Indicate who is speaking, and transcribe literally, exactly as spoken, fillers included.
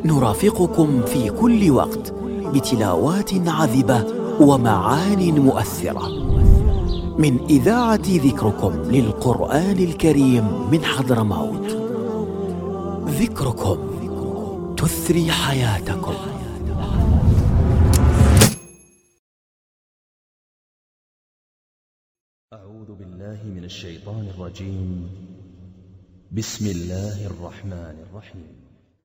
Speaker 1: نرافقكم في كل وقت بتلاوات عذبة ومعان مؤثرة من إذاعة ذكركم للقرآن الكريم من حضرموت. ذكركم تثري حياتكم.
Speaker 2: أعوذ بالله من الشيطان الرجيم. بسم الله الرحمن الرحيم.